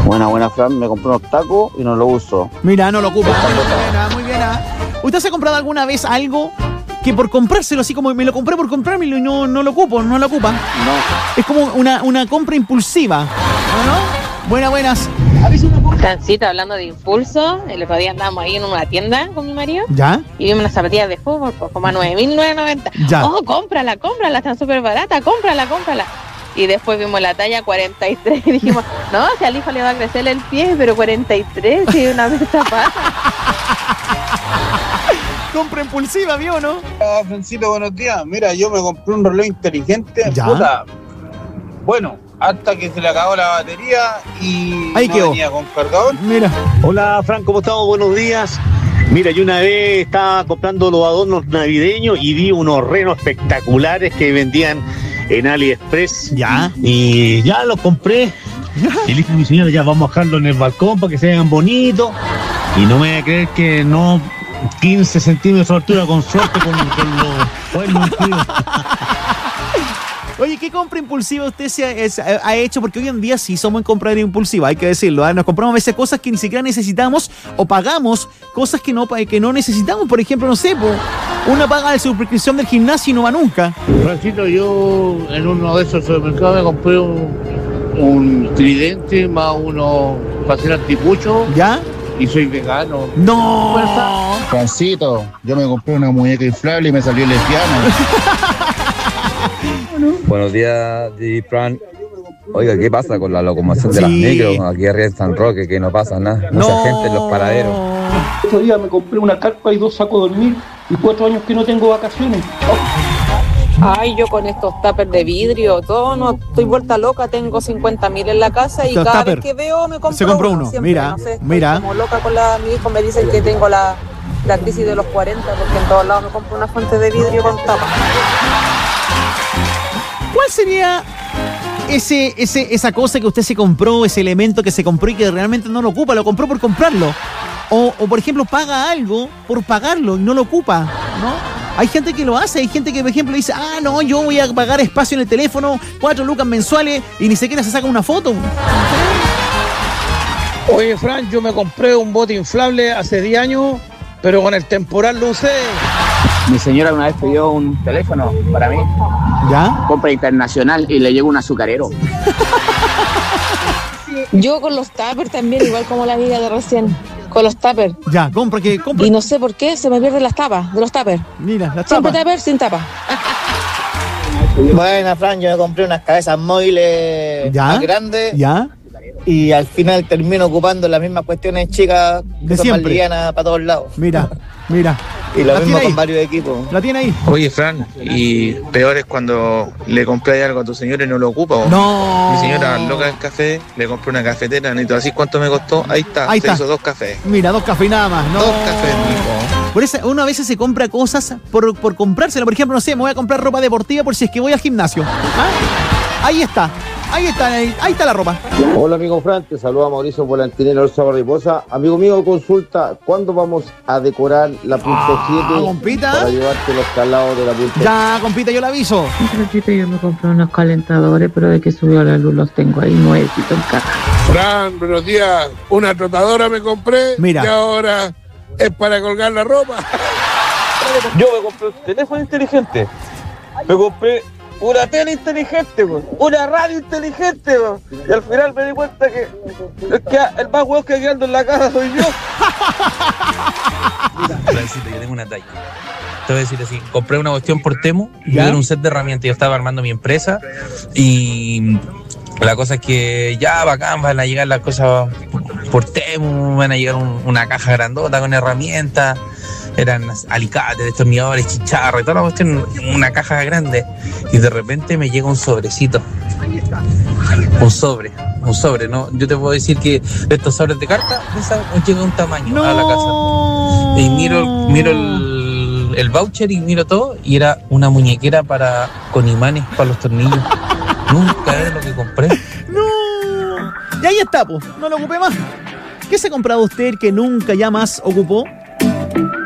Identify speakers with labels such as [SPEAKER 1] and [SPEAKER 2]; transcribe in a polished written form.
[SPEAKER 1] Buena, Fran, me compré unos tacos y no lo uso.
[SPEAKER 2] Mira, no lo ocupa. Muy bien. ¿Usted se ha comprado alguna vez algo que por comprárselo, así como me lo compré por comprármelo y no lo ocupo, no lo ocupa?
[SPEAKER 1] No.
[SPEAKER 2] Es como una compra impulsiva, ¿no? Buenas.
[SPEAKER 3] Francita, hablando de impulso, el otro día andábamos ahí en una tienda con mi marido.
[SPEAKER 2] ¿Ya?
[SPEAKER 3] Y vimos unas zapatillas de fútbol, pues como a 9.990.
[SPEAKER 2] Ya.
[SPEAKER 3] Oh, cómprala, están súper baratas, cómprala. Y después vimos la talla 43 y dijimos, no, si al hijo le va a crecer el pie, pero 43, si es una zapata.
[SPEAKER 2] Compra impulsiva, ¿vio o no?
[SPEAKER 1] Francito, buenos días. Mira, yo me compré un reloj inteligente.
[SPEAKER 2] ¿Ya?
[SPEAKER 1] Puta. Bueno, hasta que se le acabó la batería y
[SPEAKER 2] ahí
[SPEAKER 1] no
[SPEAKER 2] quedó.
[SPEAKER 1] venía con cargador.
[SPEAKER 2] Mira.
[SPEAKER 4] Hola, Fran, ¿cómo estamos? Buenos días. Mira, yo una vez estaba comprando los adornos navideños y vi unos renos espectaculares que vendían en AliExpress.
[SPEAKER 2] ¿Ya?
[SPEAKER 4] Y ya los compré. Y le dije a mi señora, ya vamos a dejarlo en el balcón para que se vean bonitos. Y no me voy a creer que no 15 centímetros de altura con suerte con los cuernos incluidos.
[SPEAKER 2] Oye, ¿qué compra impulsiva usted ha hecho? Porque hoy en día sí somos en compra impulsiva, hay que decirlo. Nos compramos a veces cosas que ni siquiera necesitamos o pagamos cosas que no necesitamos. Por ejemplo, no sé, una paga de suscripción del gimnasio y no va nunca.
[SPEAKER 5] Francito, yo en uno de esos supermercados me compré un tridente más uno para hacer antipucho.
[SPEAKER 2] ¿Ya?
[SPEAKER 5] Y soy vegano.
[SPEAKER 2] ¡No!
[SPEAKER 6] Francito, yo me compré una muñeca inflable y me salió lesbiana.
[SPEAKER 7] Buenos días, Fran. Oiga, ¿qué pasa con la locomoción de las micros aquí arriba en San Roque? Que no pasa nada. Mucha gente en los paraderos.
[SPEAKER 8] Este día me compré una carpa y 2 sacos de dormir y 4 años que no tengo vacaciones.
[SPEAKER 3] Ay, yo con estos tuppers de vidrio, todo, no estoy vuelta loca, tengo 50.000 en la casa y cada vez que veo me compro
[SPEAKER 2] se compró uno.
[SPEAKER 3] Siempre,
[SPEAKER 2] mira,
[SPEAKER 3] no sé, estoy
[SPEAKER 2] mira.
[SPEAKER 3] como loca con mi hijo me dicen que tengo la crisis de los 40 porque en todos lados me compro una fuente de vidrio con tapa.
[SPEAKER 2] ¿Cuál sería esa cosa que usted se compró, ese elemento que se compró y que realmente no lo ocupa, lo compró por comprarlo? O por ejemplo, paga algo por pagarlo y no lo ocupa, ¿no? Hay gente que lo hace, hay gente que, por ejemplo, dice, no, yo voy a pagar espacio en el teléfono, 4 lucas mensuales y ni siquiera se saca una foto.
[SPEAKER 9] Oye, Fran, yo me compré un bote inflable hace 10 años, pero con el temporal lo usé.
[SPEAKER 10] Mi señora una vez pidió un teléfono para mí.
[SPEAKER 2] ¿Ya?
[SPEAKER 10] Compra internacional y le llegó un azucarero.
[SPEAKER 3] Yo con los tuppers también, igual como la amiga de recién. Con los tuppers.
[SPEAKER 2] Ya, compra.
[SPEAKER 3] Y no sé por qué se me pierden las tapas de los tuppers.
[SPEAKER 2] Mira, las
[SPEAKER 3] siempre
[SPEAKER 2] tapas.
[SPEAKER 3] Tupper sin tapa.
[SPEAKER 11] Bueno, Fran, yo me compré unas cabezas móviles más grandes.
[SPEAKER 2] ¿Ya?
[SPEAKER 11] Y al final termino ocupando las mismas cuestiones chicas que son más livianas para todos lados.
[SPEAKER 2] Mira.
[SPEAKER 11] Y lo mismo con varios equipos.
[SPEAKER 2] ¿La tiene ahí?
[SPEAKER 12] Oye, Fran, y peor es cuando le compré algo a tu señora y no lo ocupa.
[SPEAKER 2] No.
[SPEAKER 12] Mi señora loca del café, le compré una cafetera, ni todo así, ¿cuánto me costó? Ahí está. Hizo 2 cafés.
[SPEAKER 2] Mira, 2 cafés nada más. No.
[SPEAKER 12] 2 cafés, mijo.
[SPEAKER 2] Por eso uno a veces se compra cosas por comprársela. Por ejemplo, no sé, me voy a comprar ropa deportiva por si es que voy al gimnasio. Ahí está la ropa.
[SPEAKER 13] Hola amigo Fran, te saluda Mauricio Volantinero Orsa Barriposa. Amigo mío, consulta, ¿cuándo vamos a decorar la punto 7
[SPEAKER 2] compita,
[SPEAKER 13] para llevarte los calados de la punto?
[SPEAKER 2] Ya, compita, yo le aviso.
[SPEAKER 14] Yo me compré unos calentadores, pero de que subió la luz los tengo ahí nuevecitos en caja.
[SPEAKER 5] Fran, buenos días. Una trotadora me compré.
[SPEAKER 2] Mira.
[SPEAKER 5] Y ahora es para colgar la ropa.
[SPEAKER 15] Yo me compré un teléfono inteligente. Me compré una tele inteligente, una radio inteligente, y al final me di cuenta que el más huevo que quedando en la casa soy yo.
[SPEAKER 16] Francito, yo tengo una talla. Te voy a decir así, compré una cuestión por Temu,
[SPEAKER 2] ¿Ya?
[SPEAKER 16] yo era un set de herramientas, yo estaba armando mi empresa y la cosa es que ya bacán, van a llegar las cosas por Temu, van a llegar una caja grandota con herramientas. Eran alicates, destornilladores, chicharras y toda la cuestión, una caja grande. Y de repente me llega un sobrecito. Un sobre, ¿no? Yo te puedo decir que de estos sobres de carta, llega un tamaño a la casa. Y miro el voucher y miro todo, y era una muñequera con imanes para los tornillos. Nunca era lo que compré.
[SPEAKER 2] ¡No! Y ahí está, pues. No lo ocupé más. ¿Qué se ha comprado usted que nunca ya más ocupó?